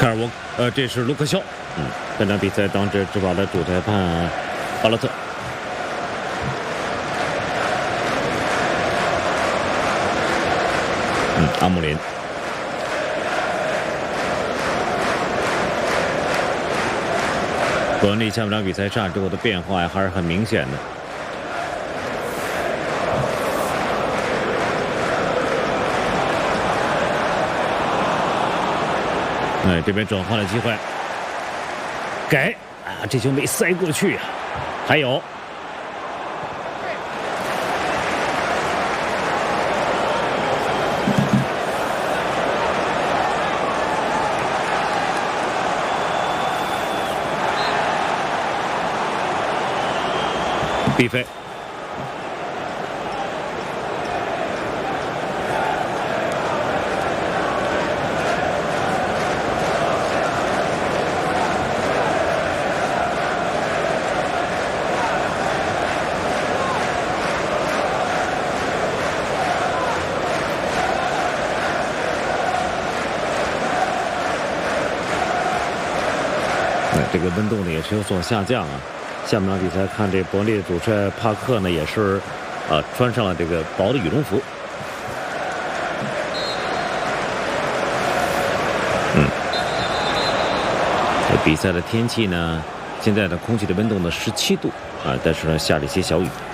卡尔沃，这是卢克肖。本场比赛当值执法的主裁判巴洛特。阿姆林。伯恩利下半场比赛上之后的变化还是很明显的。这边转换的机会，给这球没塞过去啊！还有，比分。这个温度呢也是有所下降啊。下半场比赛看这伯恩利的主帅帕克呢也是穿上了这个薄的羽绒服。这比赛的天气呢，现在的空气的温度呢17度但是呢下了一些小雨。